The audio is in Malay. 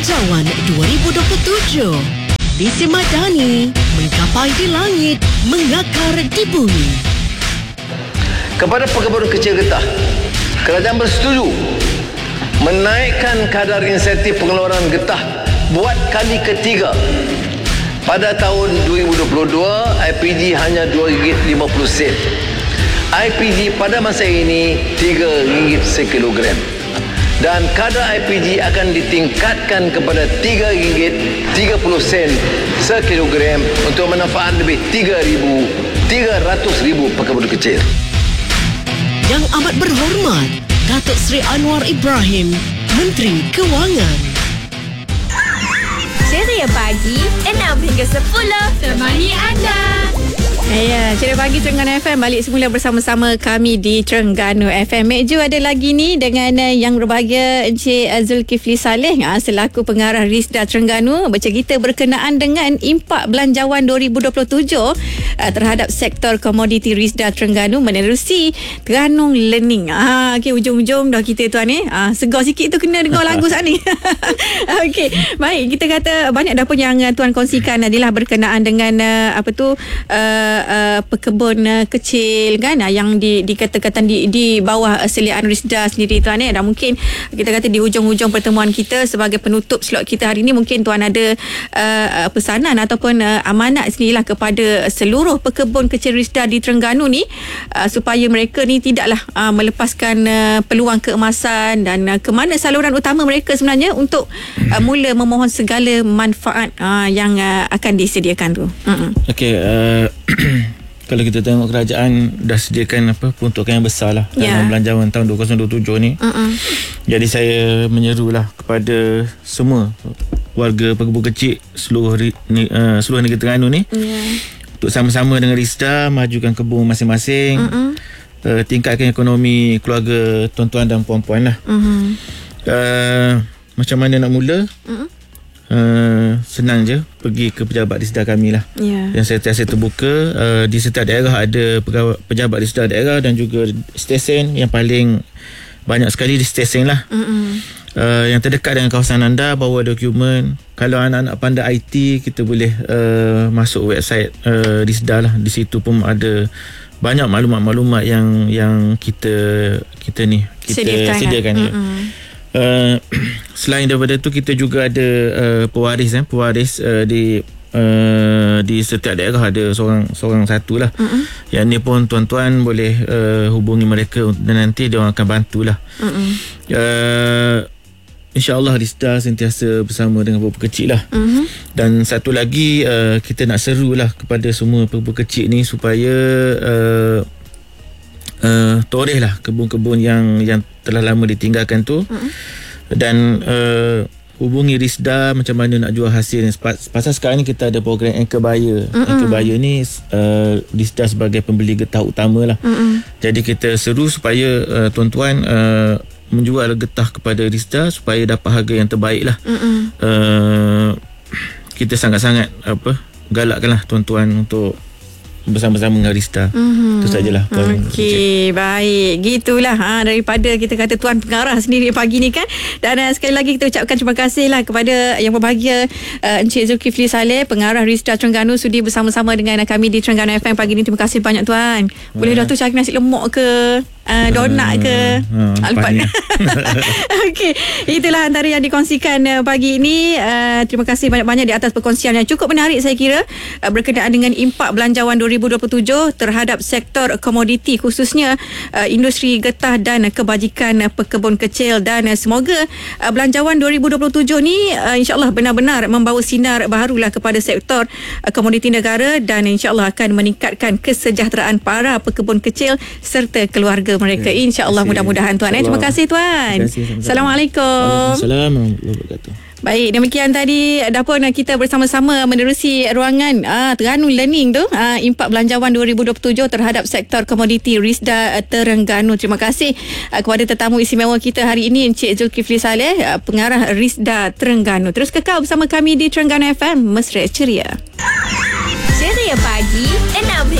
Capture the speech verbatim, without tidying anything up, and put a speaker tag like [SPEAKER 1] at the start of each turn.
[SPEAKER 1] Belanjawan dua ribu dua puluh tujuh. Disemadani, menggapai di langit, mengakar di bumi.
[SPEAKER 2] Kepada pekebun kecil getah, kerajaan bersetuju menaikkan kadar insentif pengeluaran getah buat kali ketiga. Pada tahun dua ribu dua puluh dua, I P G hanya dua ringgit lima puluh sen. I P G pada masa ini tiga ringgit sekilogram. Dan kadar I P G akan ditingkatkan kepada tiga ringgit tiga puluh sen sekilogram untuk manfaat lebih tiga ribu tiga ratus ribu pekebun kecil.
[SPEAKER 1] Yang amat berhormat, Datuk Seri Anwar Ibrahim, Menteri Kewangan.
[SPEAKER 3] Ceria Pagi, enam hingga sepuluh, temani anda.
[SPEAKER 4] Ya, Ceria Pagi Terengganu F M balik semula bersama-sama kami di Terengganu F M. Mek Ju ada lagi ni dengan uh, yang berbahagia Encik uh, Zulkifli Saleh uh, selaku pengarah Risda Terengganu bercerita berkenaan dengan impak belanjawan dua ribu dua puluh tujuh uh, terhadap sektor komoditi Risda Terengganu menerusi Terengganu Learning. Ah, okey, ujung-ujung dah kita tuan ni. Ah, segar sikit tu kena dengar lagu saat ni. Okey, baik, kita kata banyak dah pun yang uh, tuan kongsikan adalah berkenaan dengan uh, apa tu uh, Uh, pekebun uh, kecil kan uh, yang di, dikatakan di, di bawah uh, seliaan Risda sendiri tuan eh. Dan mungkin kita kata di hujung-hujung pertemuan kita sebagai penutup slot kita hari ini, mungkin tuan ada uh, pesanan ataupun uh, amanat sendirilah kepada seluruh pekebun kecil Risda di Terengganu ni uh, supaya mereka ni tidaklah uh, melepaskan uh, peluang keemasan dan uh, ke mana saluran utama mereka sebenarnya untuk uh, mula memohon segala manfaat uh, yang uh, akan disediakan tu. Uh-uh. Okey, uh,
[SPEAKER 5] kalau kita tengok kerajaan dah sediakan apa peruntukan yang besar lah dalam yeah. belanjawan tahun dua ribu dua puluh tujuh ni. Uh-uh. Jadi saya menyerulah kepada semua warga pekebun kecil seluruh ni, uh, seluruh negeri Terengganu ni yeah. untuk sama-sama dengan Risda majukan kebun masing-masing. Uh-uh. uh, tingkatkan ekonomi keluarga tuan-tuan dan puan-puan lah. Uh-huh. uh, macam mana nak mula? Uh-uh. Uh, senang je pergi ke pejabat Risda kami lah yeah. yang sentiasa terbuka. Uh, di setiap daerah ada pegawai, pejabat Risda daerah dan juga stesen yang paling banyak sekali di stesen lah. uh, yang terdekat dengan kawasan anda, bawa dokumen. Kalau anak-anak pandai I T, kita boleh uh, masuk website uh, Risda lah. Di situ pun ada banyak maklumat-maklumat yang yang kita kita ni kita sediakan, sediakan kan? Uh, selain daripada tu, kita juga ada uh, pewaris eh, pewaris uh, di uh, di setiap daerah ada seorang seorang satu lah. Uh-uh. Yang ni pun tuan-tuan boleh uh, hubungi mereka dan nanti dia orang akan bantulah. Uh-uh. Uh, InsyaAllah Risda sentiasa bersama dengan pekebun kecil lah. Uh-huh. Dan satu lagi, uh, kita nak serulah kepada semua pekebun kecil ni supaya uh, uh, toreh lah kebun-kebun yang yang telah lama ditinggalkan tu. Uh-huh. Dan uh, hubungi Risda macam mana nak jual hasil. Pasal sekarang ni kita ada program Anchor Buyer. Uh-uh. Anchor Buyer ni uh, Risda sebagai pembeli getah utama lah. Uh-uh. Jadi kita seru supaya uh, tuan-tuan uh, menjual getah kepada Risda supaya dapat harga yang terbaik lah. Uh-uh. uh, Kita sangat-sangat apa galakkanlah tuan-tuan untuk bersama-sama dengan Risda. Mm-hmm. Itu sajalah. Okey, baik. Gitulah ha, daripada kita kata tuan pengarah sendiri pagi ni kan. Dan uh, sekali lagi kita ucapkan terima kasih lah kepada yang berbahagia uh, Encik Zulkifli Saleh, pengarah Risda Terengganu, sudi bersama-sama dengan uh, kami di Terengganu F M pagi ni. Terima kasih banyak tuan. Boleh uh. dah tu cari nasi lemak ke uh, donat ke uh, uh, Okey, itulah antara yang dikongsikan uh, pagi ini. uh, Terima kasih banyak-banyak di atas perkongsian yang cukup menarik saya kira uh, berkenaan dengan impak belanjawan dua ribu dua puluh tujuh terhadap sektor komoditi, khususnya uh, industri getah dan uh, kebajikan uh, pekebun kecil. Dan uh, semoga uh, belanjawan dua ribu dua puluh tujuh ni uh, insyaAllah benar-benar membawa sinar barulah kepada sektor uh, komoditi negara dan insyaAllah akan meningkatkan kesejahteraan para pekebun kecil serta keluarga mereka. Ya, InsyaAllah mudah-mudahan tuan. Eh. Terima kasih tuan. Terima kasih, Assalamualaikum. Waalaikumsalam warahmatullahi wabarakatuh.
[SPEAKER 4] Baik, demikian tadi dah pun kita bersama-sama menerusi ruangan ah, Terengganu Learning tu, ah, impak belanjawan dua ribu dua puluh tujuh terhadap sektor komoditi Risda Terengganu. Terima kasih ah, kepada tetamu istimewa kita hari ini, Encik Zulkifli Saleh, ah, pengarah Risda Terengganu. Terus kekal bersama kami di Terengganu F M, mesra ceria.
[SPEAKER 3] Ceria Pagi enam